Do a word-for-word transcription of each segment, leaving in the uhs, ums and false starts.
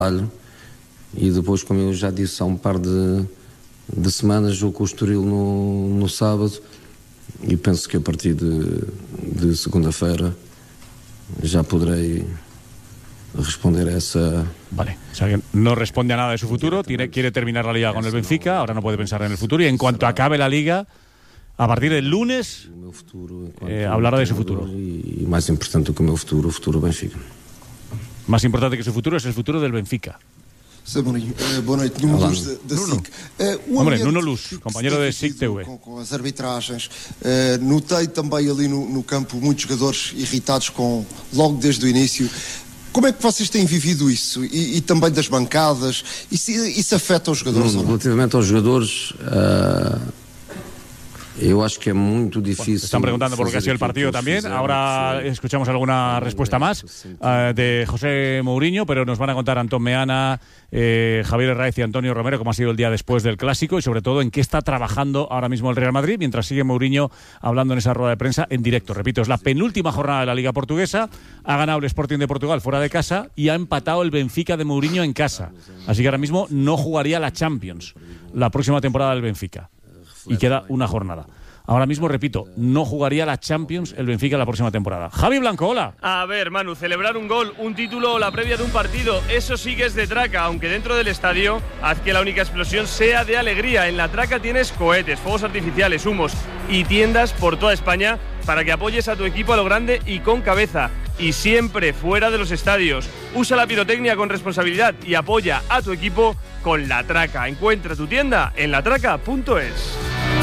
E depois, como eu já disse há um par de, de semanas, jogo com o Estoril no, no sábado, e penso que a partir de, de segunda-feira ya podré responder a esa... Vale, o sea que no responde a nada de su futuro, tiene, quiere terminar la liga con el Benfica, ahora no puede pensar en el futuro, y en cuanto acabe la liga, a partir del lunes, eh, hablará de su futuro. Y más importante que mi futuro, el futuro Benfica. Más importante que su futuro es el futuro del Benfica. Sr. Mourinho, uh, boa noite. Nuno Luz da, da Nuno. S I C. Uh, Hombre, Nuno Luz, companheiro da S I C T V. Com, com as arbitragens, uh, notei também ali no, no campo muitos jogadores irritados com, logo desde o início. Como é que vocês têm vivido isso? E, e também das bancadas? Isso, isso afeta os jogadores? Nuno, relativamente aos jogadores... Uh... Yo acho que es muy difícil. Bueno, están preguntando por lo que ha sido el partido también. Ahora escuchamos alguna respuesta más uh, de José Mourinho, pero nos van a contar Antón Meana, eh, Javier Herráez y Antonio Romero cómo ha sido el día después del Clásico y sobre todo en qué está trabajando ahora mismo el Real Madrid mientras sigue Mourinho hablando en esa rueda de prensa en directo. Repito, es la penúltima jornada de la Liga Portuguesa. Ha ganado el Sporting de Portugal fuera de casa y ha empatado el Benfica de Mourinho en casa. Así que ahora mismo no jugaría la Champions la próxima temporada del Benfica. Y queda una jornada. Ahora mismo, repito, no jugaría la Champions el Benfica la próxima temporada. Javi Blanco, hola. A ver, Manu, celebrar un gol, un título o la previa de un partido, eso sí que es de traca, aunque dentro del estadio haz que la única explosión sea de alegría. En la traca tienes cohetes, fuegos artificiales, humos y tiendas por toda España para que apoyes a tu equipo a lo grande y con cabeza. Y siempre fuera de los estadios. Usa la pirotecnia con responsabilidad y apoya a tu equipo con La Traca. Encuentra tu tienda en latraca punto es.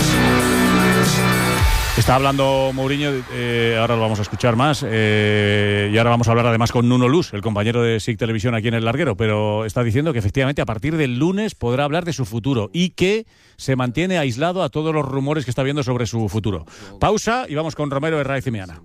Está hablando Mourinho, eh, ahora lo vamos a escuchar más, eh, y ahora vamos a hablar además con Nuno Luz, el compañero de S I C Televisión aquí en El Larguero, pero está diciendo que efectivamente a partir del lunes podrá hablar de su futuro y que se mantiene aislado a todos los rumores que está viendo sobre su futuro. Pausa y vamos con Romero, Herráez y Meana.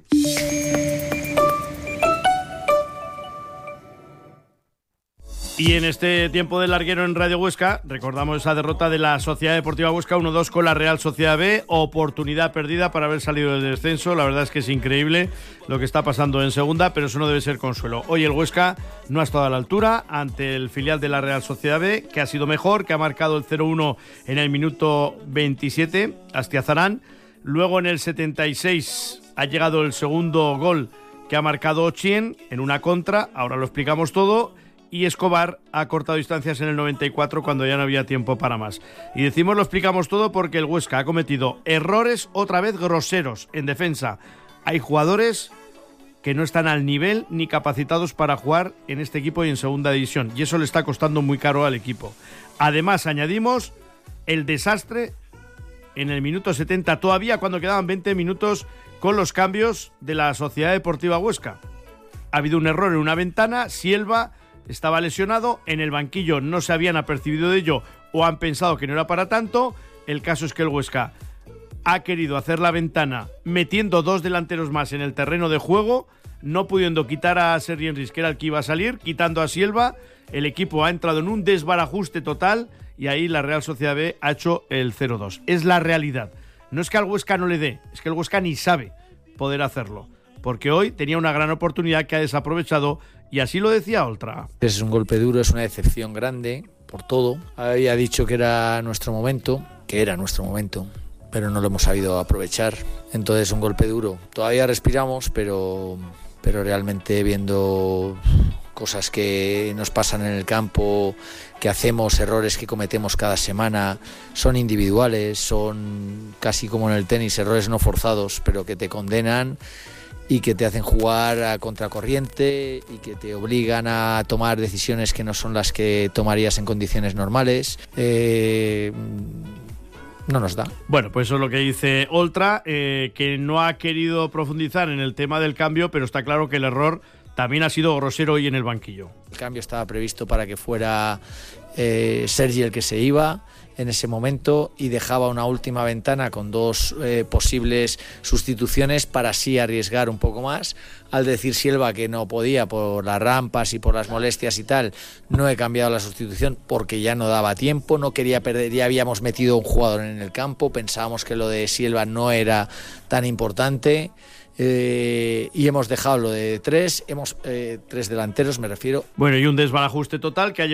Y en este tiempo del larguero en Radio Huesca, recordamos esa derrota de la Sociedad Deportiva Huesca uno dos con la Real Sociedad B, oportunidad perdida para haber salido del descenso. La verdad es que es increíble lo que está pasando en segunda, pero eso no debe ser consuelo. Hoy el Huesca no ha estado a la altura ante el filial de la Real Sociedad B, que ha sido mejor, que ha marcado el cero uno en el minuto veintisiete, Astiazarán. Luego en el setenta y seis ha llegado el segundo gol que ha marcado Ochien en una contra, ahora lo explicamos todo. Y Escobar ha cortado distancias en el noventa y cuatro cuando ya no había tiempo para más. Y decimos, lo explicamos todo porque el Huesca ha cometido errores otra vez groseros en defensa. Hay jugadores que no están al nivel ni capacitados para jugar en este equipo y en segunda división. Y eso le está costando muy caro al equipo. Además, añadimos el desastre en el minuto setenta, todavía cuando quedaban veinte minutos con los cambios de la Sociedad Deportiva Huesca. Ha habido un error en una ventana, Sielva estaba lesionado, en el banquillo no se habían apercibido de ello o han pensado que no era para tanto. El caso es que el Huesca ha querido hacer la ventana metiendo dos delanteros más en el terreno de juego, no pudiendo quitar a Sergi Enrique, que era el que iba a salir, quitando a Sielva. El equipo ha entrado en un desbarajuste total y ahí la Real Sociedad B ha hecho el cero dos. Es la realidad. No es que al Huesca no le dé, es que el Huesca ni sabe poder hacerlo, porque hoy tenía una gran oportunidad que ha desaprovechado. Y así lo decía Oltra. Es un golpe duro, es una decepción grande por todo. Había dicho que era nuestro momento, que era nuestro momento, pero no lo hemos sabido aprovechar. Entonces un golpe duro. Todavía respiramos, pero, pero realmente viendo cosas que nos pasan en el campo, que hacemos, errores que cometemos cada semana, son individuales, son casi como en el tenis, errores no forzados, pero que te condenan y que te hacen jugar a contracorriente y que te obligan a tomar decisiones que no son las que tomarías en condiciones normales. Eh, no nos da. Bueno, pues eso es lo que dice Oltra, eh, que no ha querido profundizar en el tema del cambio, pero está claro que el error también ha sido grosero hoy en el banquillo. El cambio estaba previsto para que fuera eh, Sergi el que se iba en ese momento y dejaba una última ventana con dos eh, posibles sustituciones para así arriesgar un poco más. Al decir Sielva que no podía por las rampas y por las molestias y tal, no he cambiado la sustitución porque ya no daba tiempo, no quería perder, ya habíamos metido un jugador en el campo, pensábamos que lo de Sielva no era tan importante. eh, y hemos dejado lo de tres, hemos eh, tres delanteros, me refiero. Bueno, y un desbarajuste total que ha